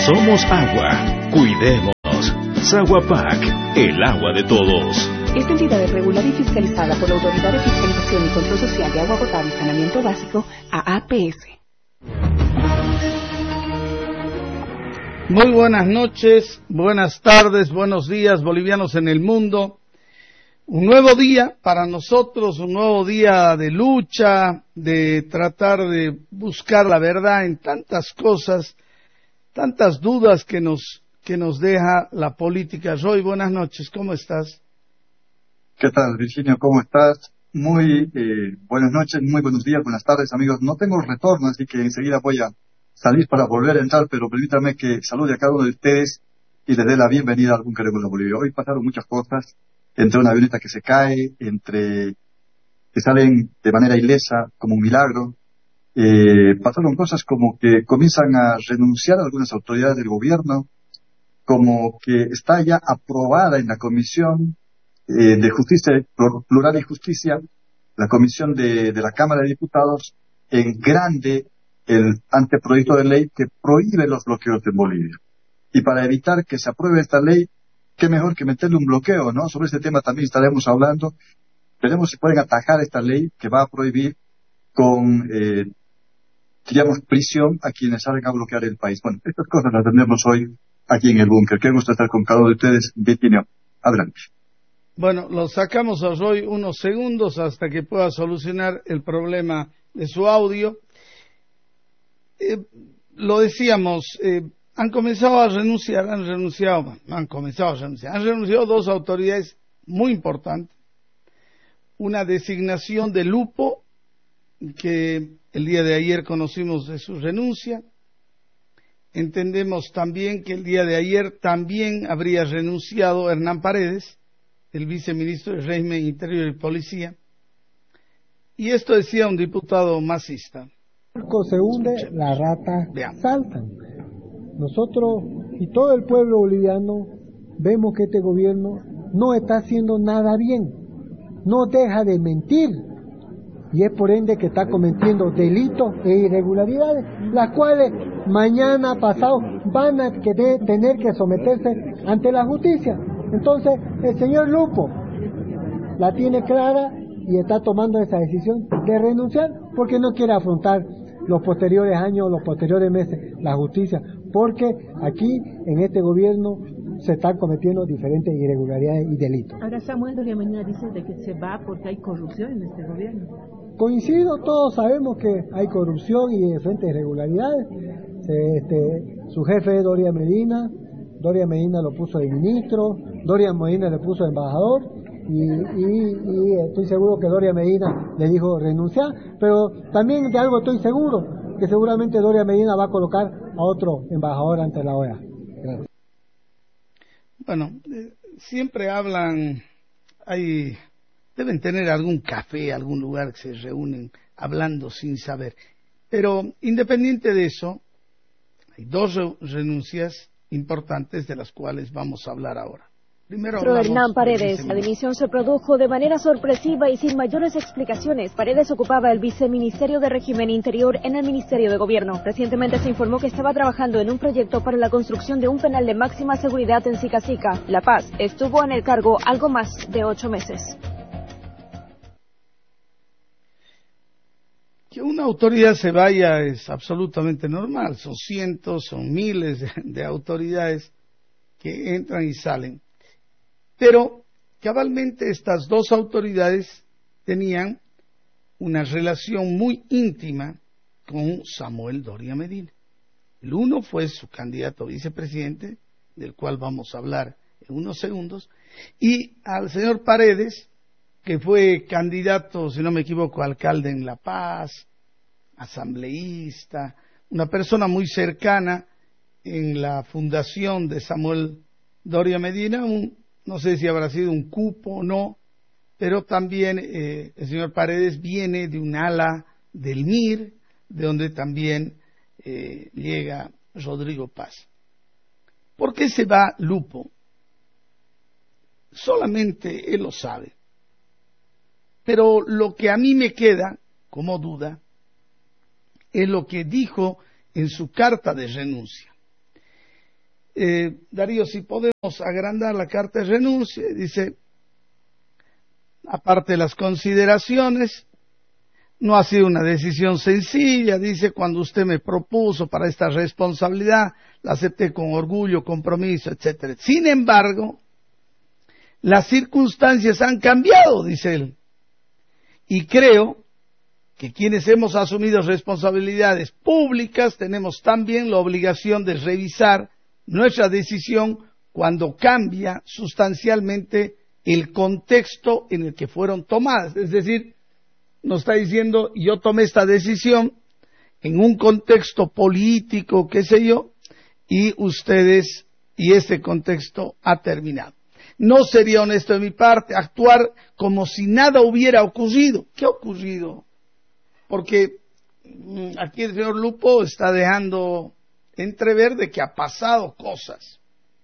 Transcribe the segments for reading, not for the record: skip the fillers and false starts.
Somos agua. Cuidémonos. Saguapac, el agua de todos. Esta entidad es regulada y fiscalizada por la Autoridad de Fiscalización y Control Social de Agua Potable y Saneamiento Básico, AAPS. Muy buenas noches, buenas tardes, buenos días, bolivianos en el mundo. Un nuevo día para nosotros, un nuevo día de lucha, de tratar de buscar la verdad en tantas cosas, tantas dudas que nos deja la política. Roy, buenas noches, ¿cómo estás? ¿Qué tal, Virginio? ¿Cómo estás? Muy buenas noches, muy buenos días, buenas tardes, amigos. No tengo retorno, así que enseguida voy a salir para volver a entrar, pero permítanme que salude a cada uno de ustedes y les dé la bienvenida a Algún Queremos la Bolivia. Hoy pasaron muchas cosas, entre una avioneta que se cae, entre que salen de manera ilesa como un milagro. Pasaron cosas como que comienzan a renunciar algunas autoridades del gobierno, como que está ya aprobada en la Comisión de Justicia Plural y Justicia, la Comisión de la Cámara de Diputados, en grande el anteproyecto de ley que prohíbe los bloqueos en Bolivia. Y para evitar que se apruebe esta ley, qué mejor que meterle un bloqueo, ¿no? Sobre este tema también estaremos hablando. Veremos si pueden atajar esta ley que va a prohibir con, digamos, prisión a quienes salgan a bloquear el país. Bueno, estas cosas las tendremos hoy aquí en el búnker. Qué gusto estar con cada uno de ustedes. Virginia, adelante. Bueno, lo sacamos a Roy unos segundos hasta que pueda solucionar el problema de su audio. Lo decíamos, han renunciado dos autoridades muy importantes. Una designación de Lupo, que el día de ayer conocimos de su renuncia. Entendemos también que el día de ayer también habría renunciado Hernán Paredes, el viceministro del Régimen Interior y Policía. Y esto decía un diputado masista. El barco se hunde, las ratas saltan. Nosotros y todo el pueblo boliviano vemos que este gobierno no está haciendo nada bien, no deja de mentir, y es por ende que está cometiendo delitos e irregularidades, las cuales mañana pasado van a tener que someterse ante la justicia. Entonces el señor Lupo la tiene clara y está tomando esa decisión de renunciar porque no quiere afrontar los posteriores años, los posteriores meses, la justicia, porque aquí en este gobierno se están cometiendo diferentes irregularidades y delitos. Ahora Samuel Doria Medina dice de que se va porque hay corrupción en este gobierno. Coincido, todos sabemos que hay corrupción y diferentes irregularidades. Su jefe es Doria Medina lo puso de ministro, Doria Medina le puso de embajador, y estoy seguro que Doria Medina le dijo renunciar, pero también de algo estoy seguro, que seguramente Doria Medina va a colocar a otro embajador ante la OEA. Gracias. Bueno, siempre hablan, deben tener algún café, algún lugar que se reúnen hablando sin saber, pero independiente de eso, hay dos renuncias importantes de las cuales vamos a hablar ahora. Ministro Hernán Paredes, la dimisión se produjo de manera sorpresiva y sin mayores explicaciones. Paredes ocupaba el viceministerio de Régimen Interior en el Ministerio de Gobierno. Recientemente se informó que estaba trabajando en un proyecto para la construcción de un penal de máxima seguridad en Sica. La Paz estuvo en el cargo algo más de 8 meses. Que una autoridad se vaya es absolutamente normal. Son cientos, son miles de autoridades que entran y salen. Pero cabalmente estas dos autoridades tenían una relación muy íntima con Samuel Doria Medina. El uno fue su candidato a vicepresidente, del cual vamos a hablar en unos segundos, y al señor Paredes, que fue candidato, si no me equivoco, alcalde en La Paz, asambleísta, una persona muy cercana en la fundación de Samuel Doria Medina, no sé si habrá sido un cupo o no, pero también el señor Paredes viene de un ala del MIR, de donde también llega Rodrigo Paz. ¿Por qué se va Lupo? Solamente él lo sabe. Pero lo que a mí me queda como duda es lo que dijo en su carta de renuncia. Darío, si podemos agrandar la carta de renuncia, dice, aparte de las consideraciones, no ha sido una decisión sencilla, dice, cuando usted me propuso para esta responsabilidad, la acepté con orgullo, compromiso, etcétera. Sin embargo, las circunstancias han cambiado, dice él, y creo que quienes hemos asumido responsabilidades públicas tenemos también la obligación de revisar nuestra decisión cuando cambia sustancialmente el contexto en el que fueron tomadas. Es decir, nos está diciendo, yo tomé esta decisión en un contexto político, qué sé yo, y ustedes, y este contexto ha terminado. No sería honesto de mi parte actuar como si nada hubiera ocurrido. ¿Qué ha ocurrido? Porque aquí el señor Lupo está dejando entrever de que ha pasado cosas.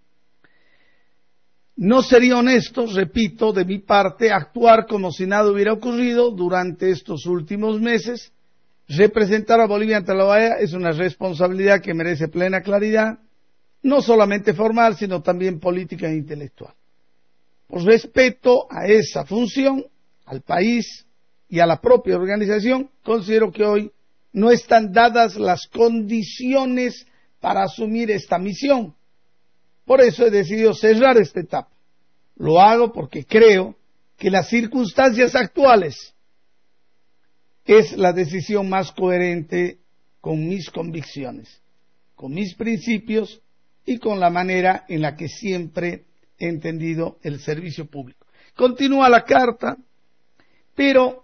No sería honesto, repito, de mi parte, actuar como si nada hubiera ocurrido durante estos últimos meses. Representar a Bolivia ante la OEA es una responsabilidad que merece plena claridad, no solamente formal, sino también política e intelectual. Por respeto a esa función, al país y a la propia organización, considero que hoy no están dadas las condiciones para asumir esta misión. Por eso he decidido cerrar esta etapa. Lo hago porque creo que las circunstancias actuales es la decisión más coherente con mis convicciones, con mis principios y con la manera en la que siempre he entendido el servicio público. Continúa la carta, pero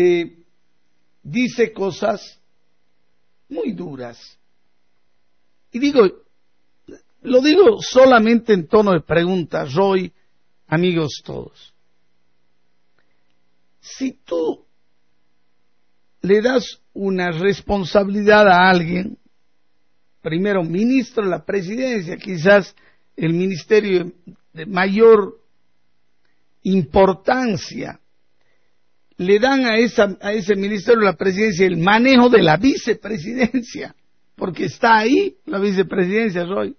dice cosas muy duras. Y lo digo solamente en tono de pregunta, Roy, amigos todos. Si tú le das una responsabilidad a alguien, primero ministro de la presidencia, quizás el ministerio de mayor importancia, le dan a ese ministerio de la presidencia el manejo de la vicepresidencia, porque está ahí la vicepresidencia, Roy.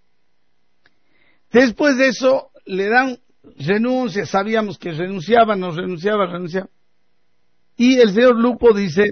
Después de eso le dan renuncia, sabíamos que renunciaba. Y el señor Lupo dice,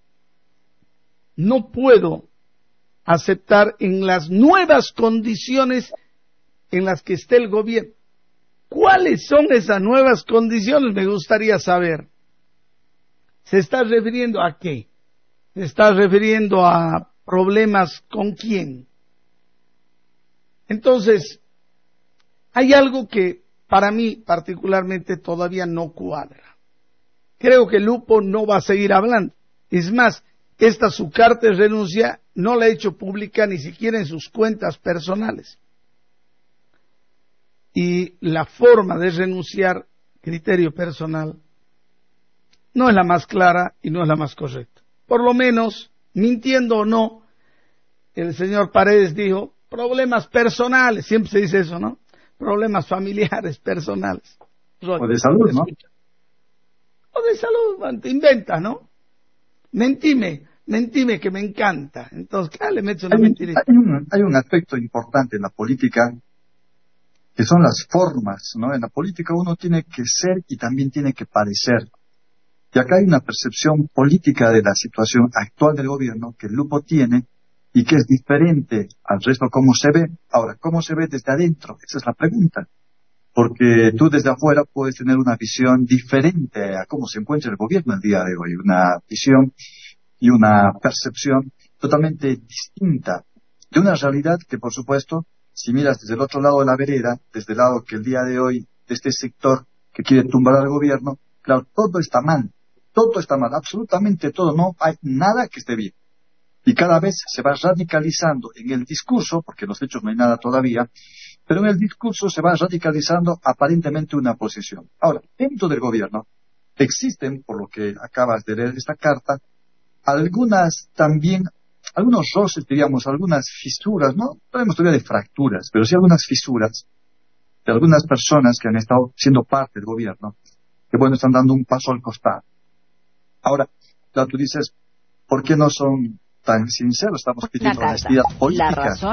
no puedo aceptar en las nuevas condiciones en las que esté el gobierno. ¿Cuáles son esas nuevas condiciones? Me gustaría saber. ¿Se está refiriendo a qué? ¿Se está refiriendo a problemas con quién? Entonces, hay algo que para mí particularmente todavía no cuadra. Creo que Lupo no va a seguir hablando. Es más, su carta de renuncia no la ha hecho pública ni siquiera en sus cuentas personales. Y la forma de renunciar, criterio personal, no es la más clara y no es la más correcta. Por lo menos, mintiendo o no, el señor Paredes dijo, problemas personales, siempre se dice eso, ¿no? Problemas familiares, personales. O de salud, ¿no? O de salud, te inventas, ¿no? Mentime que me encanta. Entonces, le metes una mentirita. Hay un aspecto importante en la política, que son las formas, ¿no? En la política uno tiene que ser y también tiene que parecer. Y acá hay una percepción política de la situación actual del gobierno que el Lupo tiene y que es diferente al resto cómo se ve. Ahora, ¿cómo se ve desde adentro? Esa es la pregunta. Porque tú desde afuera puedes tener una visión diferente a cómo se encuentra el gobierno el día de hoy. Una visión y una percepción totalmente distinta de una realidad que, por supuesto, si miras desde el otro lado de la vereda, desde el lado que el día de hoy, de este sector que quiere tumbar al gobierno, claro, todo está mal, absolutamente todo, no hay nada que esté bien. Y cada vez se va radicalizando en el discurso, porque en los hechos no hay nada todavía, pero en el discurso se va radicalizando aparentemente una posición. Ahora, dentro del gobierno existen, por lo que acabas de leer esta carta, algunos roces, diríamos, algunas fisuras, no tenemos todavía de fracturas, pero sí algunas fisuras de algunas personas que han estado siendo parte del gobierno, que bueno, están dando un paso al costado. Ahora, claro, tú dices, ¿por qué no son tan sinceros? Estamos pidiendo honestidad política. La razón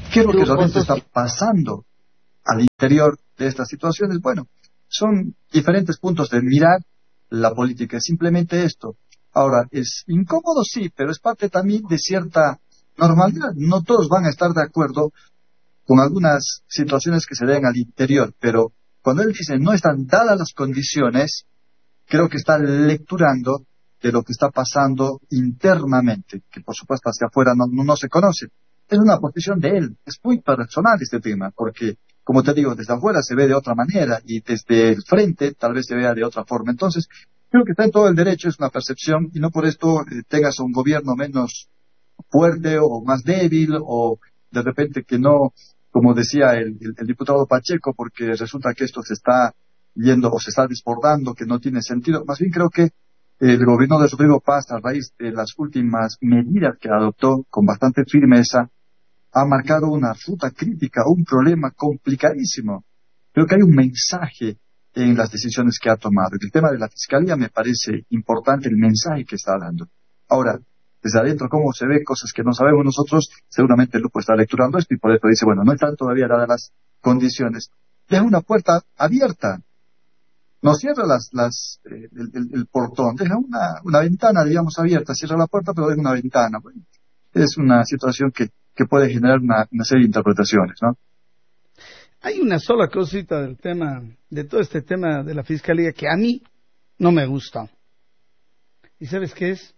¿Qué es lo que realmente está pasando al interior de estas situaciones? Bueno, son diferentes puntos de mirar la política, es simplemente esto. Ahora, es incómodo, sí, pero es parte también de cierta normalidad. No todos van a estar de acuerdo con algunas situaciones que se den al interior, pero cuando él dice no están dadas las condiciones, creo que está lecturando de lo que está pasando internamente, que por supuesto hacia afuera no se conoce. Es una posición de él, es muy personal este tema, porque, como te digo, desde afuera se ve de otra manera y desde el frente tal vez se vea de otra forma. Entonces, creo que está en todo el derecho, es una percepción, y no por esto tengas un gobierno menos fuerte o más débil, o de repente que no, como decía el diputado Pacheco, porque resulta que esto se está yendo o se está desbordando, que no tiene sentido. Más bien creo que el gobierno de Rodrigo Paz, a raíz de las últimas medidas que adoptó con bastante firmeza, ha marcado una ruta crítica, un problema complicadísimo. Creo que hay un mensaje en las decisiones que ha tomado. El tema de la fiscalía me parece importante, el mensaje que está dando. Ahora, desde adentro, cómo se ve, cosas que no sabemos nosotros, seguramente el Lupo está lecturando esto y por eso dice, bueno, no están todavía dadas las condiciones. Deja una puerta abierta. No cierra el portón, deja una ventana, digamos, abierta. Cierra la puerta, pero deja una ventana. Bueno, es una situación que puede generar una serie de interpretaciones, ¿no? Hay una sola cosita del tema, de todo este tema de la fiscalía, que a mí no me gusta. ¿Y sabes qué es?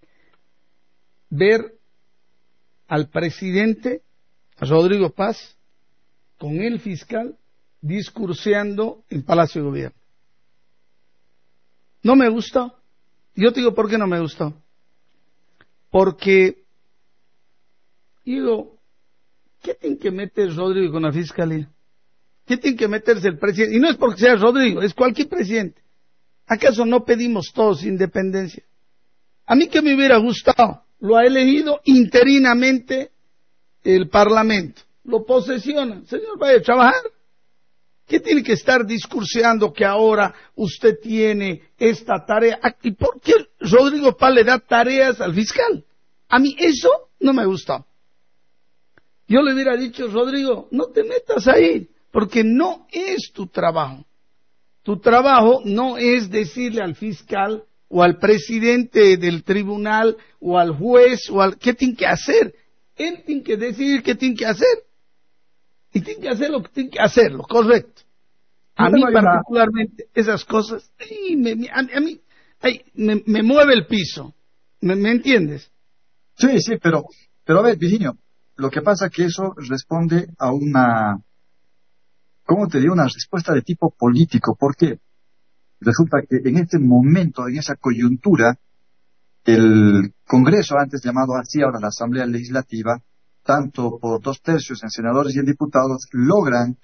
Ver al presidente Rodrigo Paz con el fiscal discurseando en Palacio de Gobierno. No me gusta. Yo te digo por qué no me gusta. Porque digo, ¿qué tiene que meter Rodrigo con la fiscalía? ¿Qué tiene que meterse el presidente? Y no es porque sea Rodrigo, es cualquier presidente. ¿Acaso no pedimos todos independencia? A mí que me hubiera gustado, lo ha elegido interinamente el Parlamento. Lo posesiona. Señor, vaya a trabajar. ¿Qué tiene que estar discurseando que ahora usted tiene esta tarea? ¿Y por qué Rodrigo Paz le da tareas al fiscal? A mí eso no me gusta. Yo le hubiera dicho, Rodrigo, no te metas ahí, porque no es tu trabajo. Tu trabajo no es decirle al fiscal o al presidente del tribunal o al juez qué tiene que hacer. Él tiene que decidir qué tiene que hacer. Y tiene que hacer lo que tiene que hacer, lo correcto. A mí particularmente esas cosas, me mueve el piso. ¿Me entiendes? Sí, pero a ver, Virginio, lo que pasa es que eso responde a una, ¿cómo te digo? Una respuesta de tipo político. ¿Por qué? Resulta que en este momento, en esa coyuntura, el Congreso, antes llamado así, ahora la Asamblea Legislativa, tanto por 2/3 en senadores y en diputados, logran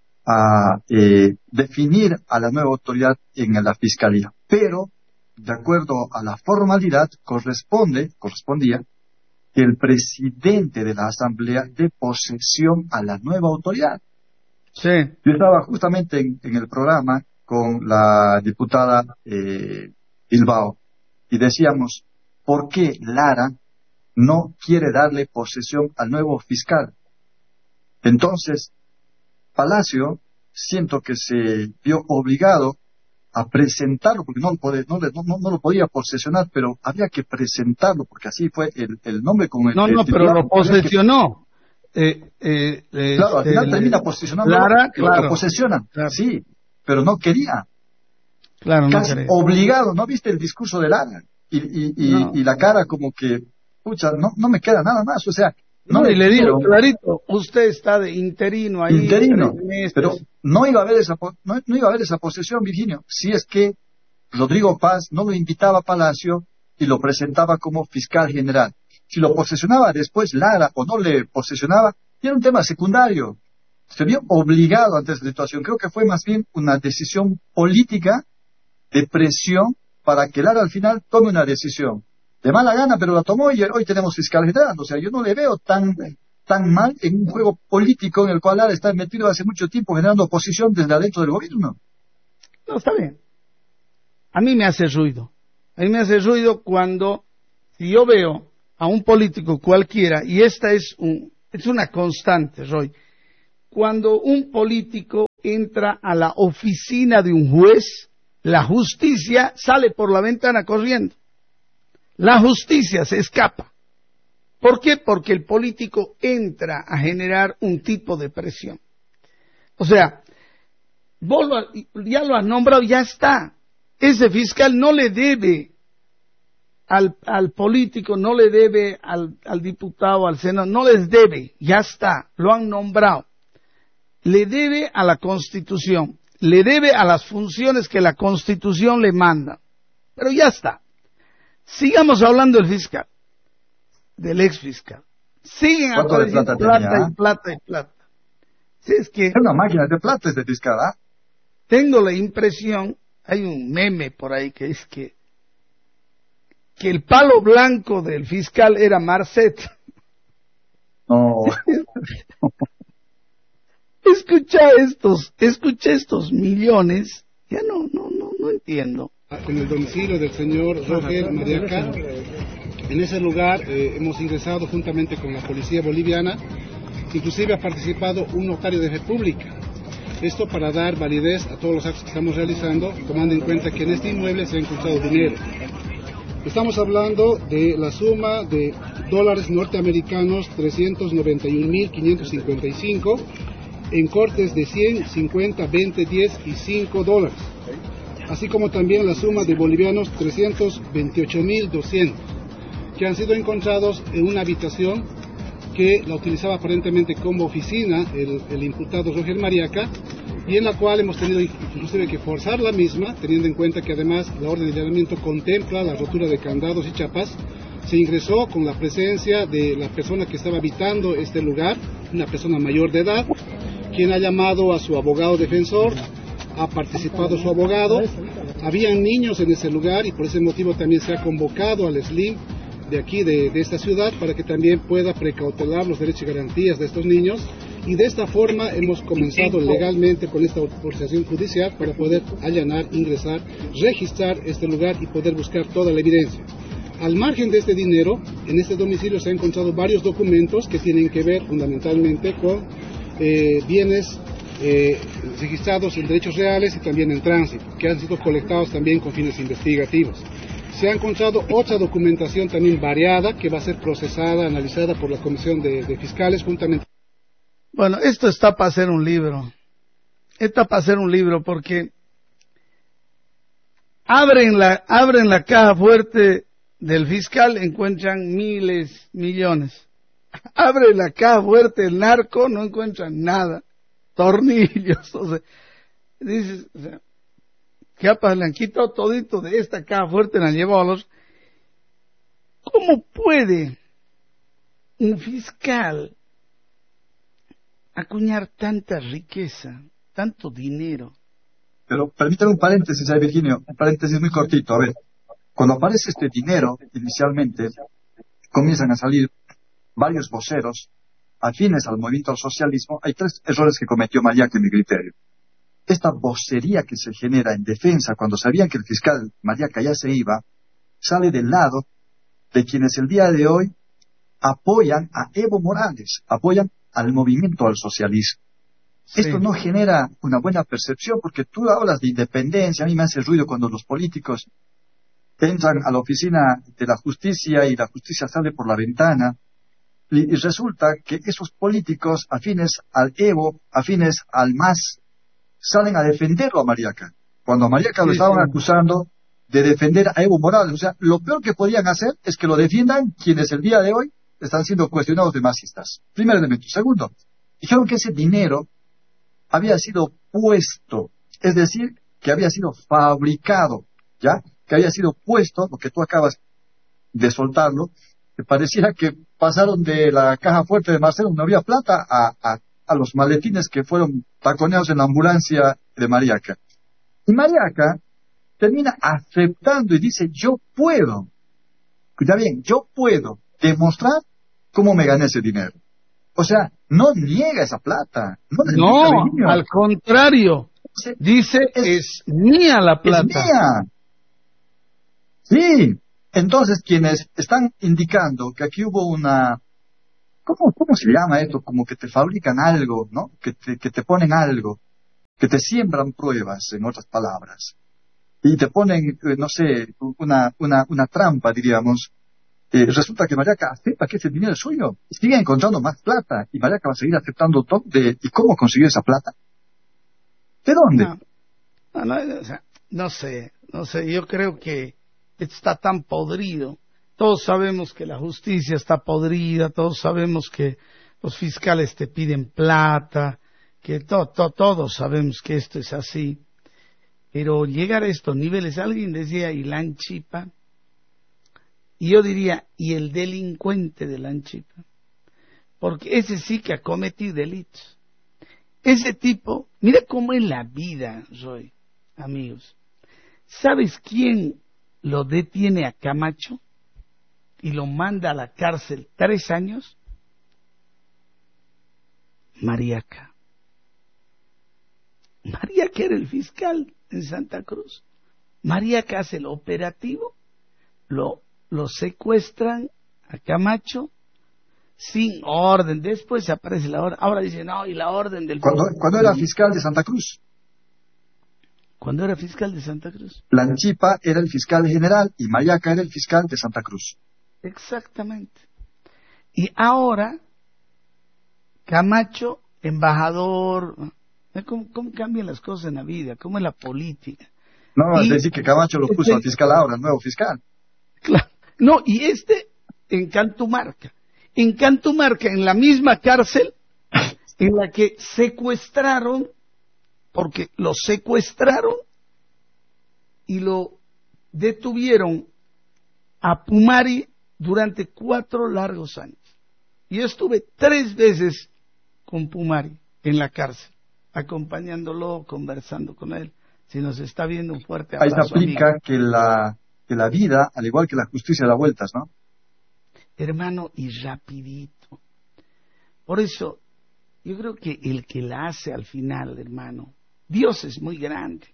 definir a la nueva autoridad en la Fiscalía. Pero, de acuerdo a la formalidad, correspondía que el presidente de la Asamblea dé posesión a la nueva autoridad. Sí. Yo estaba justamente en el programa con la diputada Bilbao y decíamos, ¿por qué Lara no quiere darle posesión al nuevo fiscal? Entonces, Palacio, siento que se vio obligado a presentarlo, porque no lo podía posesionar, pero había que presentarlo, porque así fue el nombre con el... pero lo posesionó. Claro, al final termina posicionando, Lara, claro, lo posesionan, claro. Sí, pero no quería. Claro, casi no quería. Obligado, ¿no viste el discurso de Lara? Y la cara como que, pucha, no me queda nada más, o sea... No, y le digo clarito, usted está de interino ahí. Interino, pero no iba a haber esa posesión, Virginio, si es que Rodrigo Paz no lo invitaba a Palacio y lo presentaba como fiscal general. Si lo posesionaba después Lara o no le posesionaba, era un tema secundario. Se vio obligado ante esta situación. Creo que fue más bien una decisión política de presión para que Lara al final tome una decisión. De mala gana, pero la tomó y hoy tenemos fiscal general. O sea, yo no le veo tan mal en un juego político en el cual Lara está metido hace mucho tiempo generando oposición desde adentro del gobierno. No, está bien. A mí me hace ruido. A mí me hace ruido cuando, si yo veo a un político cualquiera, y esta es es una constante, Roy. Cuando un político entra a la oficina de un juez, la justicia sale por la ventana corriendo. La justicia se escapa. ¿Por qué? Porque el político entra a generar un tipo de presión. O sea, vos ya lo has nombrado, ya está. Ese fiscal no le debe al político, no le debe al diputado, al senador, no les debe, ya está, lo han nombrado. Le debe a la Constitución, le debe a las funciones que la Constitución le manda. Pero ya está. Sigamos hablando del fiscal, del ex fiscal. Siguen apareciendo plata y plata y plata. Si es que es una máquina de plata este fiscal, ¿ah? Tengo la impresión, hay un meme por ahí que es que el palo blanco del fiscal era Marcet. No. Escuché estos millones, ya no entiendo. En el domicilio del señor Roger Mariaca, en ese lugar hemos ingresado juntamente con la policía boliviana, inclusive ha participado un notario de República. Esto para dar validez a todos los actos que estamos realizando, tomando en cuenta que en este inmueble se ha encontrado dinero. Estamos hablando de la suma de dólares norteamericanos 391.555 en cortes de 100, 50, 20, 10 y 5 dólares. Así como también la suma de bolivianos 328.200 que han sido encontrados en una habitación que la utilizaba aparentemente como oficina el imputado Roger Mariaca, y en la cual hemos tenido inclusive que forzar la misma, teniendo en cuenta que además la orden de allanamiento contempla la rotura de candados y chapas. Se ingresó con la presencia de la persona que estaba habitando este lugar, una persona mayor de edad, quien ha llamado a su abogado defensor, ha participado su abogado, habían niños en ese lugar y por ese motivo también se ha convocado al SLIM de aquí, de esta ciudad, para que también pueda precautelar los derechos y garantías de estos niños, y de esta forma hemos comenzado legalmente con esta autorización judicial para poder allanar, ingresar, registrar este lugar y poder buscar toda la evidencia. Al margen de este dinero, en este domicilio se han encontrado varios documentos que tienen que ver fundamentalmente con bienes registrados en derechos reales y también en tránsito, que han sido colectados también con fines investigativos. Se ha encontrado otra documentación también variada que va a ser procesada, analizada por la Comisión de Fiscales juntamente. Bueno, esto está para hacer un libro. Está para hacer un libro porque abren la caja fuerte del fiscal, encuentran miles, millones. Abre la caja fuerte del narco, no encuentran nada. Tornillos, o sea, dices, o sea, ¿qué le han quitado todito de esta caja fuerte, la han llevado a los... ¿Cómo puede un fiscal acuñar tanta riqueza, tanto dinero? Pero permítame un paréntesis ahí, Virginio, un paréntesis muy cortito. A ver, cuando aparece este dinero, inicialmente, comienzan a salir varios voceros afines al movimiento al socialismo. Hay tres errores que cometió Mariaca en mi criterio. Esta vocería que se genera en defensa cuando sabían que el fiscal Mariaca ya se iba, sale del lado de quienes el día de hoy apoyan a Evo Morales, apoyan al movimiento al socialismo. Sí. Esto no genera una buena percepción porque tú hablas de independencia. A mí me hace ruido cuando los políticos entran a la oficina de la justicia y la justicia sale por la ventana y resulta que esos políticos afines al Evo, afines al MAS, salen a defenderlo a Mariaca, cuando a Mariaca lo estaban acusando de defender a Evo Morales. O sea, lo peor que podían hacer es que lo defiendan quienes el día de hoy están siendo cuestionados de masistas. Primer elemento. Segundo, dijeron que ese dinero había sido puesto, es decir, que había sido fabricado, ¿ya? Que había sido puesto, lo que tú acabas de soltarlo, que pareciera que pasaron de la caja fuerte de Marcelo, no había plata, a los maletines que fueron taconeados en la ambulancia de Mariaca. Y Mariaca termina aceptando y dice, yo puedo, cuida bien, yo puedo demostrar cómo me gané ese dinero. O sea, no niega esa plata. No, al contrario, dice, es mía la plata. Es mía. Sí. Entonces, quienes están indicando que aquí hubo una ¿cómo se llama esto? Como que te fabrican algo, ¿no? Que te ponen algo, que te siembran pruebas, en otras palabras. Y te ponen, no sé, una trampa, diríamos. Resulta que Mariaca acepta que ese dinero es suyo, y sigue encontrando más plata, y Mariaca va a seguir aceptando todo. ¿Y cómo consiguió esa plata? ¿De dónde? No sé, yo creo que está tan podrido. Todos sabemos que la justicia está podrida, todos sabemos que los fiscales te piden plata, que todos sabemos que esto es así. Pero llegar a estos niveles, alguien decía Ilan Chipa, y yo diría, y el delincuente de Ilan Chipa, porque ese sí que ha cometido delitos. Ese tipo, mira cómo es la vida, Roy, amigos. ¿Sabes quién lo detiene a Camacho y lo manda a la cárcel 3 años? Mariaca. Mariaca era el fiscal en Santa Cruz. Mariaca hace el operativo, lo secuestran a Camacho sin orden. Después aparece la orden. Ahora dicen, no, y la orden del... ¿Cuándo era fiscal de Santa Cruz? ¿Cuándo era fiscal de Santa Cruz? Lanchipa era el fiscal general y Mariaca era el fiscal de Santa Cruz. Exactamente. Y ahora, Camacho, embajador... ¿Cómo cambian las cosas en la vida? ¿Cómo es la política? No, es decir, que Camacho lo puso al fiscal ahora, el nuevo fiscal. Claro. No, y en Cantumarca. En Cantumarca, en la misma cárcel en la que secuestraron, porque lo secuestraron y lo detuvieron a Pumari durante 4 largos años. Y yo estuve 3 veces con Pumari en la cárcel, acompañándolo, conversando con él. Si nos está viendo, un fuerte abrazo. Ahí se aplica que la vida, al igual que la justicia, da vueltas, ¿no? Hermano, y rapidito. Por eso, yo creo que el que la hace al final, hermano, Dios es muy grande.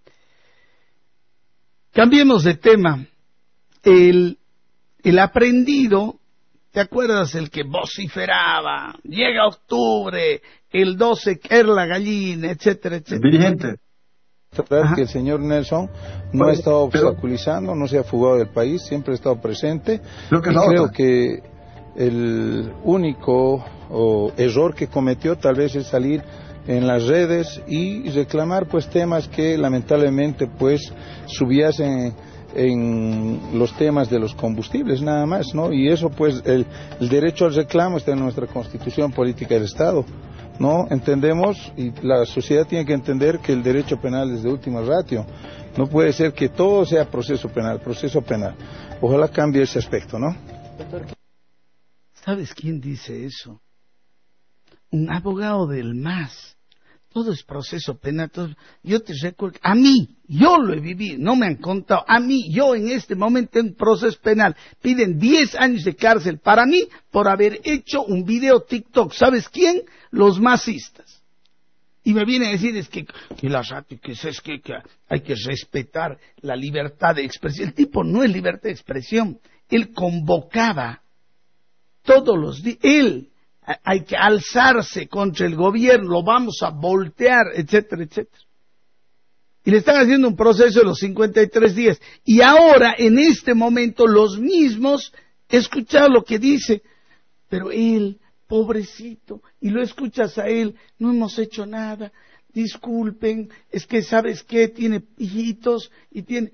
Cambiemos de tema. El aprendido, ¿te acuerdas? El que vociferaba, llega octubre, el 12 caer la gallina, etcétera, etcétera. El dirigente. Que el señor Nelson no ha estado obstaculizando, no se ha fugado del país, siempre ha estado presente. Creo que el único error que cometió tal vez es salir en las redes y reclamar pues temas que lamentablemente pues subyasen en los temas de los combustibles nada más, ¿no? Y eso pues el derecho al reclamo está en nuestra Constitución Política del Estado, ¿no? Entendemos, y la sociedad tiene que entender, que el derecho penal es de última ratio. No puede ser que todo sea proceso penal. Ojalá cambie ese aspecto, ¿no? ¿Sabes quién dice eso? Un abogado del MAS. Todo es proceso penal. Yo te recuerdo, a mí, yo lo he vivido, no me han contado. A mí, yo en este momento en proceso penal, piden 10 años de cárcel para mí por haber hecho un video TikTok. ¿Sabes quién? Los masistas. Y me vienen a decir, es que hay que respetar la libertad de expresión. El tipo no es libertad de expresión. Él convocaba todos los días. Hay que alzarse contra el gobierno, lo vamos a voltear, etcétera, etcétera. Y le están haciendo un proceso de los 53 días. Y ahora, en este momento, los mismos, escuchar lo que dice, pero él, pobrecito, y lo escuchas a él, no hemos hecho nada, disculpen, es que ¿sabes qué? Tiene hijitos y tiene...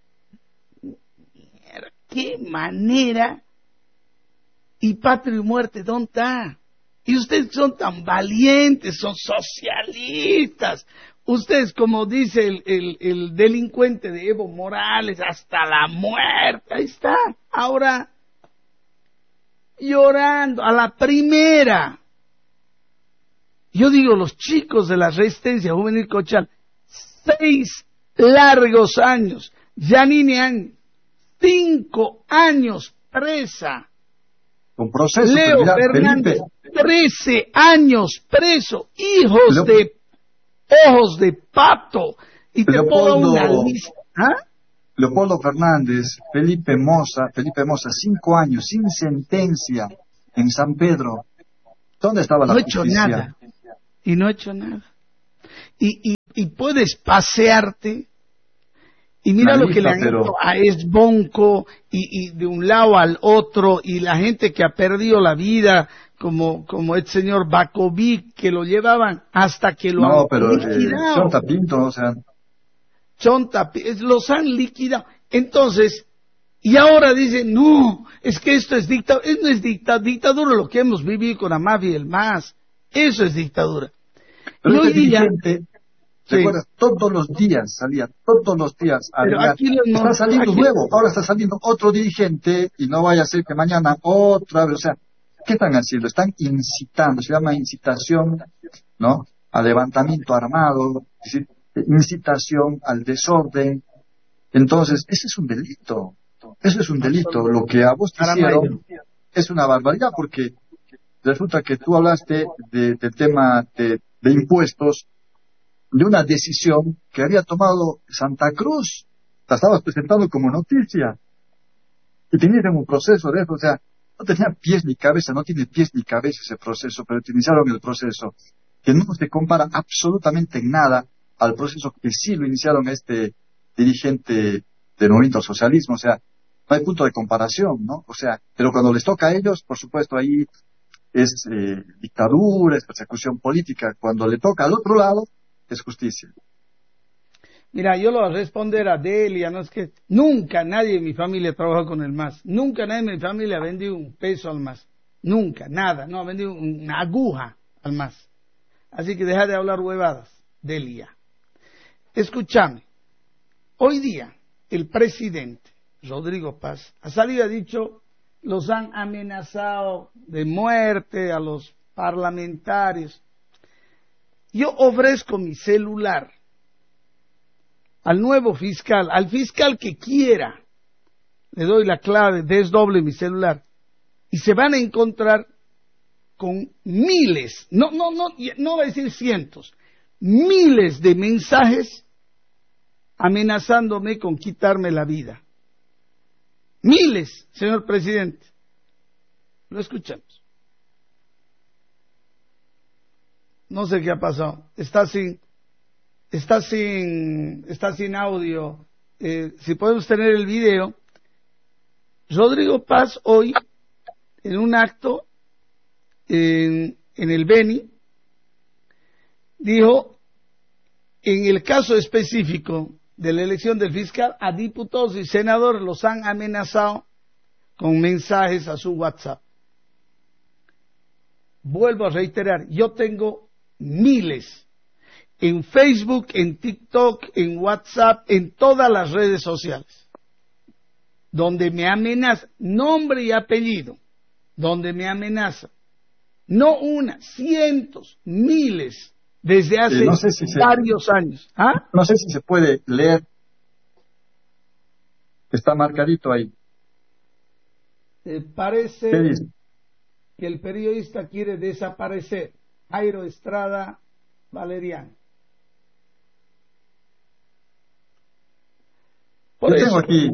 ¿Qué manera? Y Patria y Muerte, ¿dónde está? Y ustedes son tan valientes, son socialistas. Ustedes, como dice el delincuente de Evo Morales, hasta la muerte. Ahí está. Ahora, llorando a la primera. Yo digo, los chicos de la Resistencia Juvenil Cochal, 6 largos años. Yanine Áñez, 5 años presa. Con proceso. Leo Fernández, 13 años preso, ojos de pato. Y te pongo una lista. ¿Ah? Leopoldo Fernández, Felipe Moza, 5 años, sin sentencia, en San Pedro. ¿Dónde estaba la justicia? No he hecho nada. Y no he hecho nada. Y puedes pasearte y mira lo que le han hecho a Esbonco y de un lado al otro, y la gente que ha perdido la vida, como el señor Bakovic, que lo llevaban hasta que lo han liquidado. Chonta Pinto, o sea. Los han liquidado. Entonces, y ahora dicen, no, es que esto es dictadura. No es dictadura lo que hemos vivido con la mafia y el MAS. Eso es dictadura. Pero hoy día... ¿Recuerdas? Todos los días salía, está saliendo nuevo, ahora está saliendo otro dirigente y no vaya a ser que mañana otra vez, o sea, ¿qué están haciendo? Están incitando, se llama incitación, ¿no? Al levantamiento armado, es decir, incitación al desorden. Entonces, ese es un delito, lo que a vos te hicieron es una barbaridad, porque resulta que tú hablaste del tema de impuestos, de una decisión que había tomado Santa Cruz, la estabas presentando como noticia, y tenían un proceso de eso, o sea, no tenía pies ni cabeza, no tiene pies ni cabeza ese proceso, pero utilizaron el proceso, que no se compara absolutamente en nada al proceso que sí lo iniciaron este dirigente del movimiento al socialismo, o sea, no hay punto de comparación, ¿no? O sea, pero cuando les toca a ellos, por supuesto, ahí es dictadura, es persecución política, cuando le toca al otro lado, es justicia. Mira, yo lo voy a responder a Delia, no es que nunca nadie en mi familia trabajó con el MAS, nunca nadie en mi familia ha vendido un peso al MAS, nunca, nada, no ha vendido una aguja al MAS. Así que deja de hablar huevadas, Delia. Escúchame, hoy día el presidente Rodrigo Paz ha salido y ha dicho, los han amenazado de muerte a los parlamentarios. Yo ofrezco mi celular al nuevo fiscal, al fiscal que quiera, le doy la clave, desdoble mi celular, y se van a encontrar con miles, no va a decir cientos, miles de mensajes amenazándome con quitarme la vida. Miles, señor presidente. Lo escuchamos. No sé qué ha pasado. Está sin audio. Si podemos tener el video. Rodrigo Paz hoy, en un acto en el Beni, dijo, en el caso específico de la elección del fiscal, a diputados y senadores los han amenazado con mensajes a su WhatsApp. Vuelvo a reiterar, yo tengo miles en Facebook, en TikTok, en WhatsApp, en todas las redes sociales, donde me amenaza, nombre y apellido, donde me amenaza, no una, cientos, miles, desde hace varios años. ¿Ah? No sé si se puede leer, está marcadito ahí. Parece que el periodista quiere desaparecer. Jairo Estrada Valeriano. Yo tengo aquí.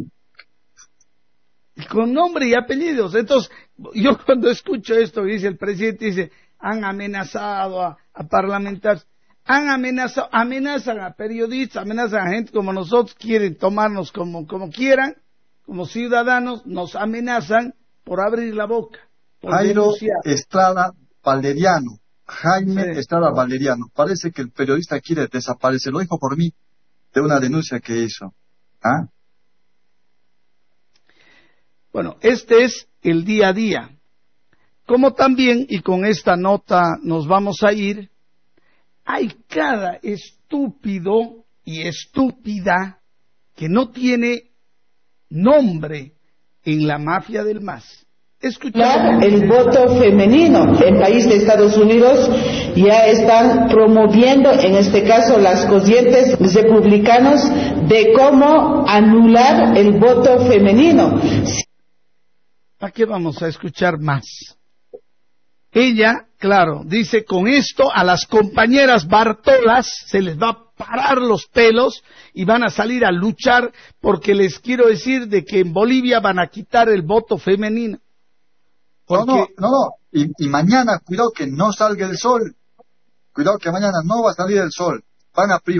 Con nombre y apellidos. Entonces, yo cuando escucho esto, dice el presidente, dice, han amenazado a parlamentarios, amenazan a periodistas, amenazan a gente como nosotros, quieren tomarnos como quieran, como ciudadanos, nos amenazan por abrir la boca. Jairo Estrada Valeriano. Jaime Estrada Valeriano. Parece que el periodista quiere desaparecer. Lo dijo por mí de una denuncia que hizo. ¿Ah? Bueno, este es el día a día. Como también, y con esta nota nos vamos a ir, hay cada estúpido y estúpida que no tiene nombre en la mafia del MAS. Escuchar el voto femenino. El país de Estados Unidos ya están promoviendo, en este caso, las corrientes republicanos de cómo anular el voto femenino. ¿Para qué vamos a escuchar más? Ella, claro, dice, con esto a las compañeras Bartolas se les va a parar los pelos y van a salir a luchar, porque les quiero decir de que en Bolivia van a quitar el voto femenino. Porque... No. Y mañana, cuidado que no salga el sol. Cuidado que mañana no va a salir el sol. Van a